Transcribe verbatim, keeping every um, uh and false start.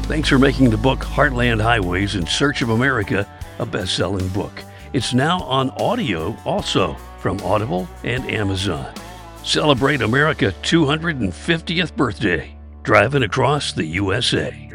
Thanks for making the book Heartland Highways in Search of America a best-selling book. It's now on audio also from Audible and Amazon. Celebrate America's two hundred fiftieth birthday, driving across the U S A.